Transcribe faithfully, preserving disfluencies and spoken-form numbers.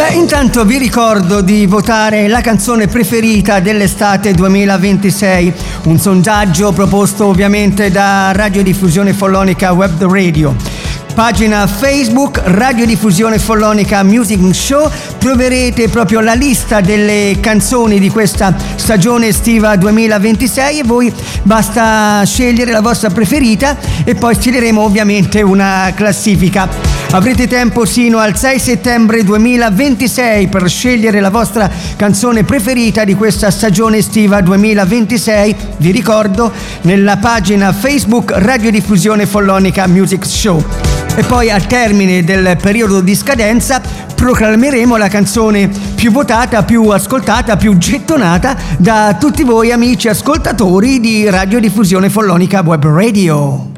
Beh, intanto vi ricordo di votare la canzone preferita dell'estate duemilaventisei, un sondaggio proposto ovviamente da Radiodiffusione Follonica Web Radio. Pagina Facebook Radiodiffusione Follonica Music Show, troverete proprio la lista delle canzoni di questa stagione estiva duemilaventisei e voi basta scegliere la vostra preferita e poi stileremo ovviamente una classifica. Avrete tempo sino al sei settembre duemilaventisei per scegliere la vostra canzone preferita di questa stagione estiva duemilaventisei, vi ricordo, nella pagina Facebook Radiodiffusione Follonica Music Show. E poi al termine del periodo di scadenza proclameremo la canzone più votata, più ascoltata, più gettonata da tutti voi amici ascoltatori di Radiodiffusione Follonica Web Radio.